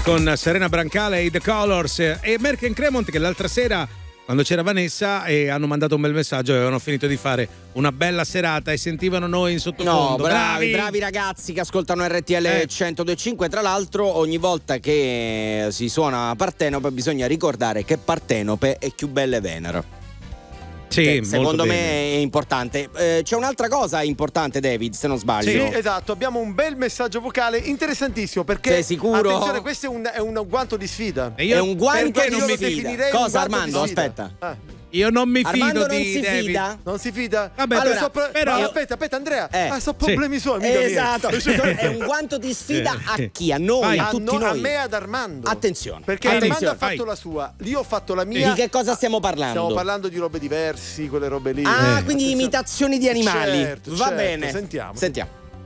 con Serena Brancale e The Colors e Merck and Cremont, che l'altra sera, quando c'era Vanessa, hanno mandato un bel messaggio, avevano finito di fare una bella serata e sentivano noi in sottofondo. No, bravi ragazzi che ascoltano RTL 102.5. Tra l'altro, ogni volta che si suona Partenope bisogna ricordare che Partenope è più bella Venere. Sì, secondo me è importante. C'è un'altra cosa importante, David, se non sbaglio. Sì, esatto, abbiamo un bel messaggio vocale interessantissimo, perché sei sicuro? Attenzione, questo è un guanto di sfida. È un guanto che non mi fida. Cosa, Armando? Aspetta. Io non mi fido Armando di non si David. fida? Non si fida? Vabbè, allora, però aspetta Andrea, sono problemi suoi, esatto. È un guanto di sfida a chi? A noi, a tutti noi. A me, ad Armando. Attenzione. Perché Armando ha fatto la sua, io ho fatto la mia. Di che cosa stiamo parlando? Stiamo parlando di robe diversi, quelle robe lì. Quindi imitazioni di animali. Certo, Va bene. Sentiamo. Ma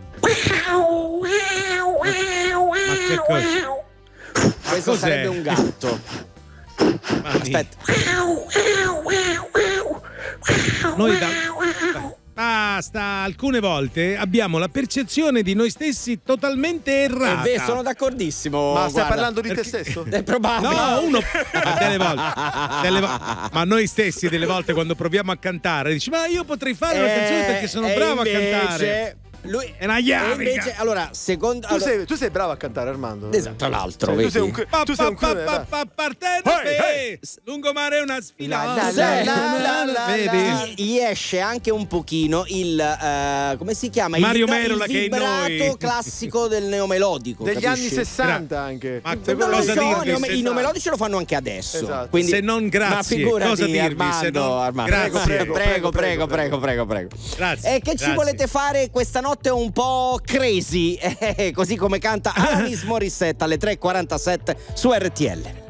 che cosa? Questo sarebbe un gatto. Aspetta. Noi basta, alcune volte abbiamo la percezione di noi stessi totalmente errata. È vero, sono d'accordissimo. Ma stai parlando di te stesso? È probabile. No, delle volte, ma noi stessi delle volte quando proviamo a cantare dici ma io potrei fare una canzone perché sono bravo a cantare. Lui è una chiave. Invece, allora, secondo tu sei bravo a cantare, Armando. Esatto, tra l'altro, tu sei un Partenope, lungomare è una sfida. Gli esce anche un pochino il come si chiama? Mario Merola, il che è vibrato in noi. classico del neomelodico degli capisci? anni 60 anche. Ma non lo so, i neomelodici lo fanno anche adesso. Esatto. Quindi, se non grazie, ma cosa dirvi? Armando, Se non... Armando. Prego. Grazie. E che ci volete fare questa notte un po' crazy, così come canta Alanis Morissette alle 3:47 su RTL.